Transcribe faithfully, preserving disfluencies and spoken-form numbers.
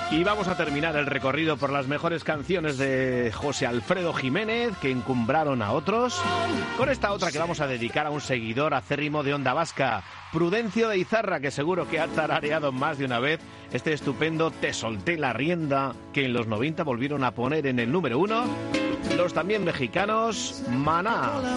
Y vamos a terminar el recorrido por las mejores canciones de José Alfredo Jiménez, que encumbraron a otros, con esta otra que vamos a dedicar a un seguidor acérrimo de Onda Vasca, Prudencio de Izarra, que seguro que ha tarareado más de una vez este estupendo Te solté la rienda, que en los noventa volvieron a poner en el número uno los también mexicanos Maná.